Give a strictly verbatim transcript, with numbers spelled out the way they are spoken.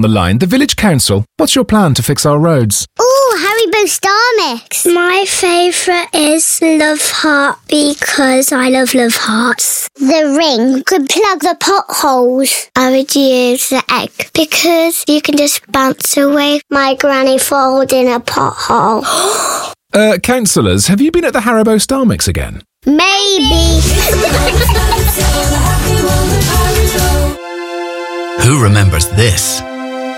the line, the Village Council. What's your plan to fix our roads? Ooh, Haribo Star Mix. My favourite is Love Heart because I love Love Hearts. The ring could plug the potholes. I would use the egg because you can just bounce away my granny falls in a pothole. Uh, councillors, have you been at the Haribo Star Mix again? Maybe. Who remembers this?